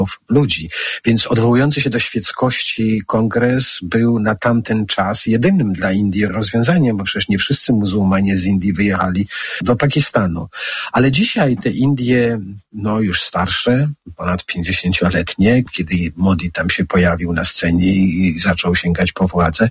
ludzi. Więc odwołujący się do świeckości kongres był na tamten czas jedynym dla Indii rozwiązaniem, bo przecież nie wszyscy muzułmanie z Indii wyjechali do Pakistanu. Ale dzisiaj te Indie, już starsze, ponad 50-letnie, kiedy Modi tam się pojawił na scenie i zaczął sięgać po władzę,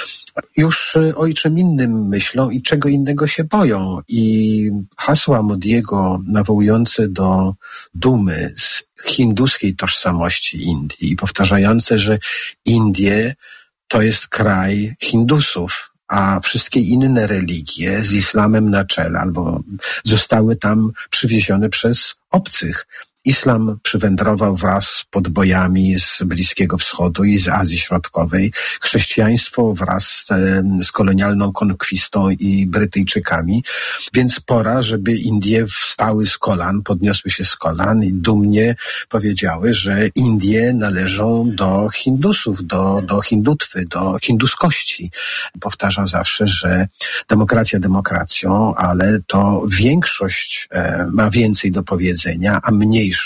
już o czym innym myślą i czego innego się boją. I hasła Modiego nawołujące do dumy z hinduskiej tożsamości Indii i powtarzające, że Indie to jest kraj Hindusów, a wszystkie inne religie z islamem na czele albo zostały tam przywiezione przez obcych. Islam przywędrował wraz z podbojami z Bliskiego Wschodu i z Azji Środkowej. Chrześcijaństwo wraz z kolonialną konkwistą i Brytyjczykami. Więc pora, żeby Indie wstały z kolan, podniosły się z kolan i dumnie powiedziały, że Indie należą do Hindusów, do hindutwy, do hinduskości. Powtarzał zawsze, że demokracja demokracją, ale to większość ma więcej do powiedzenia, a mniejszość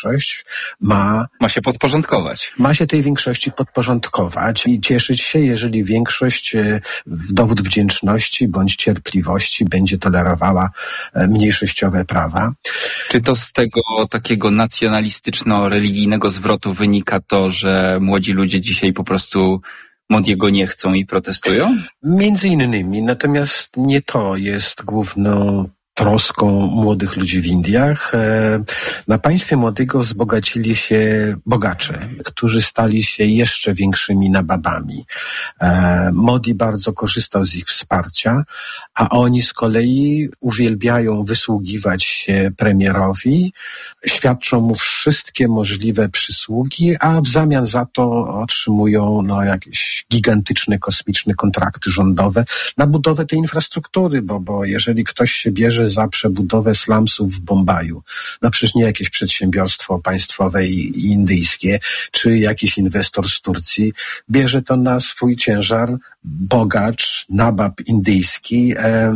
ma się podporządkować. Ma się tej większości podporządkować i cieszyć się, jeżeli większość w dowód wdzięczności bądź cierpliwości będzie tolerowała mniejszościowe prawa. Czy to z tego takiego nacjonalistyczno-religijnego zwrotu wynika to, że młodzi ludzie dzisiaj po prostu Modiego nie chcą i protestują? Między innymi, natomiast nie to jest główną troską młodych ludzi w Indiach. Na państwie Modiego wzbogacili się bogacze, którzy stali się jeszcze większymi nababami. Modi bardzo korzystał z ich wsparcia, a oni z kolei uwielbiają wysługiwać się premierowi, świadczą mu wszystkie możliwe przysługi, a w zamian za to otrzymują jakieś gigantyczne, kosmiczne kontrakty rządowe na budowę tej infrastruktury, bo jeżeli ktoś się bierze za przebudowę slumsów w Bombaju, przecież nie jakieś przedsiębiorstwo państwowe i indyjskie, czy jakiś inwestor z Turcji, bierze to na swój ciężar bogacz, nabab indyjski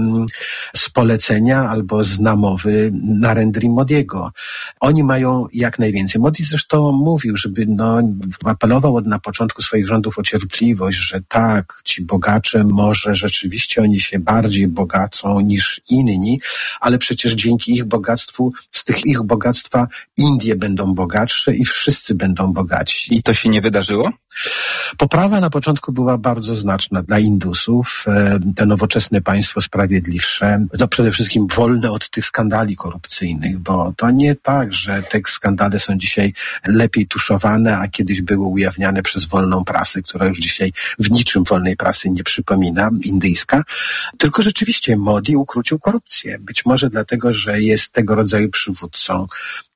z polecenia albo z namowy Narendry Modiego. Oni mają jak najwięcej. Modi zresztą mówił, żeby apelował na początku swoich rządów o cierpliwość, że tak, ci bogacze może rzeczywiście oni się bardziej bogacą niż inni, ale przecież dzięki ich bogactwu, z tych ich bogactwa Indie będą bogatsze i wszyscy będą bogatsi. I to się nie wydarzyło? Poprawa na początku była bardzo znaczna dla Indusów. Te nowoczesne państwo sprawiedliwsze, przede wszystkim wolne od tych skandali korupcyjnych, bo to nie tak, że te skandale są dzisiaj lepiej tuszowane, a kiedyś były ujawniane przez wolną prasę, która już dzisiaj w niczym wolnej prasy nie przypomina, indyjska. Tylko rzeczywiście Modi ukrócił korupcję. Być może dlatego, że jest tego rodzaju przywódcą,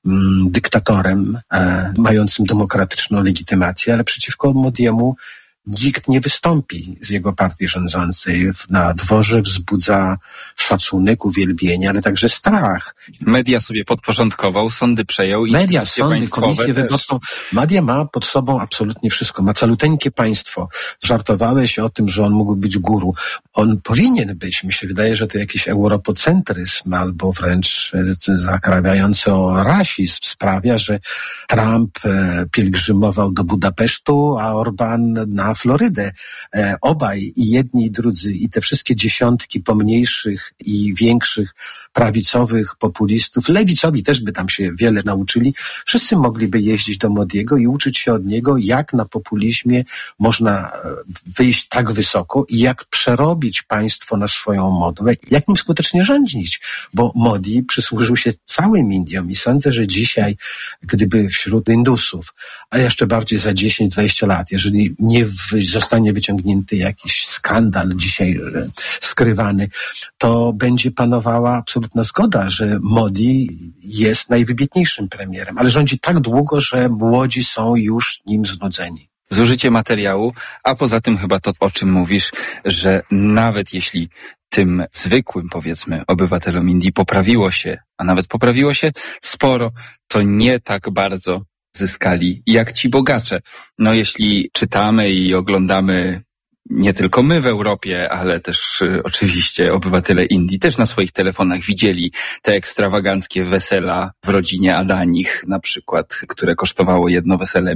dyktatorem, mającym demokratyczną legitymację, ale przeciwko Modiemu nikt nie wystąpi z jego partii rządzącej. Na dworze wzbudza szacunek, uwielbienie, ale także strach. Media sobie podporządkował, sądy przejął. Media, sądy, komisje wyborczą. Media ma pod sobą absolutnie wszystko. Ma caluteńkie państwo. Żartowałeś o tym, że on mógł być guru. On powinien być. Mi się wydaje, że to jakiś europocentryzm albo wręcz zakrawiający o rasizm sprawia, że Trump pielgrzymował do Budapesztu, a Orban na Florydę. Obaj, i jedni, i drudzy, i te wszystkie dziesiątki pomniejszych i większych prawicowych populistów, lewicowi też by tam się wiele nauczyli, wszyscy mogliby jeździć do Modiego i uczyć się od niego, jak na populizmie można wyjść tak wysoko i jak przerobić państwo na swoją modłę, jak nim skutecznie rządzić, bo Modi przysłużył się całym Indiom i sądzę, że dzisiaj, gdyby wśród Indusów, a jeszcze bardziej za 10-20 lat, jeżeli nie zostanie wyciągnięty jakiś skandal dzisiaj skrywany, to będzie panowała absolutna zgoda, że Modi jest najwybitniejszym premierem, ale rządzi tak długo, że młodzi są już nim znudzeni. Zużycie materiału, a poza tym chyba to, o czym mówisz, że nawet jeśli tym zwykłym, powiedzmy, obywatelom Indii poprawiło się, a nawet poprawiło się sporo, to nie tak bardzo zyskali jak ci bogacze. Jeśli czytamy i oglądamy nie tylko my w Europie, ale też oczywiście obywatele Indii też na swoich telefonach widzieli te ekstrawaganckie wesela w rodzinie Adanich na przykład, które kosztowało jedno wesele